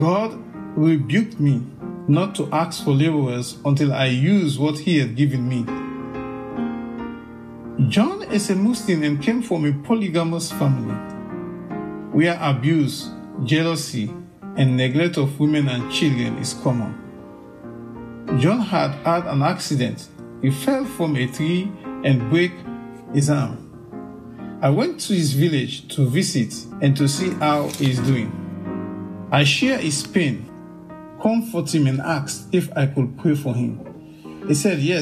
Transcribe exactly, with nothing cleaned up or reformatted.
God rebuked me not to ask for laborers until I use what he had given me. John is a Muslim and came from a polygamous family, where abuse, jealousy, and neglect of women and children is common. John had had an accident. He fell from a tree and broke his arm. I went to his village to visit and to see how he is doing. I shared his pain, comforted him, and asked if I could pray for him. He said yes.